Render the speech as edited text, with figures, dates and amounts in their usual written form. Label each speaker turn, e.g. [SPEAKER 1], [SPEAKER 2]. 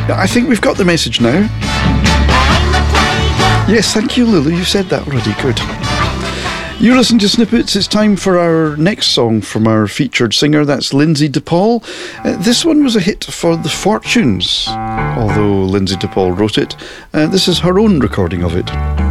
[SPEAKER 1] I think we've got the message now. Yes, thank you, Lulu. You said that already. Good. You listen to Snippets. It's time for our next song from our featured singer. That's Lindsay DePaul. This one was a hit for the Fortunes, although Lindsay DePaul wrote it. This is her own recording of it.